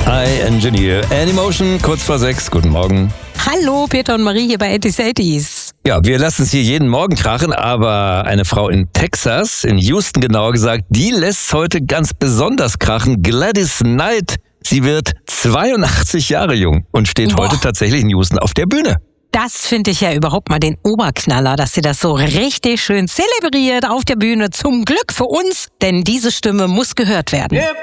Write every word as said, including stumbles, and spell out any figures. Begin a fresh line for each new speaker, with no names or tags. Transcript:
I Engineer Anymotion, kurz vor sechs. Guten Morgen.
Hallo, Peter und Marie hier bei eighties eighties.
Ja, wir lassen es hier jeden Morgen krachen, aber eine Frau in Texas, in Houston genauer gesagt, die lässt es heute ganz besonders krachen. Gladys Knight, sie wird zweiundachtzig Jahre jung und steht
Boah.
heute tatsächlich in Houston auf der Bühne.
Das finde ich ja überhaupt mal den Oberknaller, dass sie das so richtig schön zelebriert auf der Bühne. Zum Glück für uns, denn diese Stimme muss gehört werden.